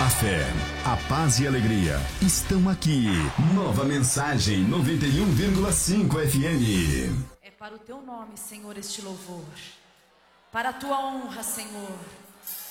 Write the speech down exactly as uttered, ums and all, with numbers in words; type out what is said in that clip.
A fé, a paz e a alegria estão aqui. Nova Mensagem noventa e um vírgula cinco F M. É para o teu nome, Senhor, este louvor. Para a tua honra, Senhor.